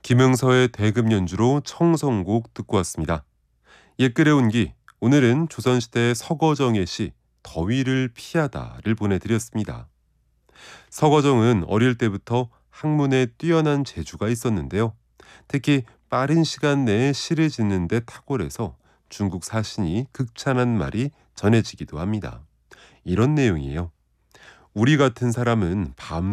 김흥서의 대금 연주로 청성곡 듣고 왔습니다. 옛글의 온기, 오늘은 조선시대 서거정의 시 더위를 피하다를 보내드렸습니다. 서거정은 어릴 때부터 학문에 뛰어난 재주가 있었는데요. 특히 빠른 시간 내에 시를 짓는 데 탁월해서 중국 사신이 극찬한 말이 전해지기도 합니다. 이런 내용이에요. 우리 같은 사람은 밤